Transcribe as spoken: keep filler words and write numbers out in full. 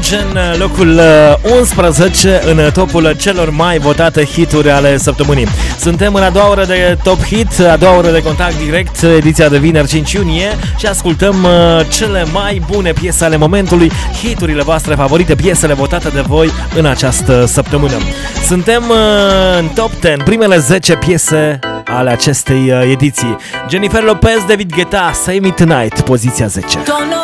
Imagine, locul unsprezece în topul celor mai votate hituri ale săptămânii. Suntem în a doua oră de Top Hit, a doua oră de Contact Direct, ediția de vineri cinci iunie, și ascultăm cele mai bune piese ale momentului, hiturile voastre favorite, piesele votate de voi în această săptămână. Suntem în Top zece, primele zece piese ale acestei ediții. Jennifer Lopez, David Guetta, Save Me Tonight, poziția zece.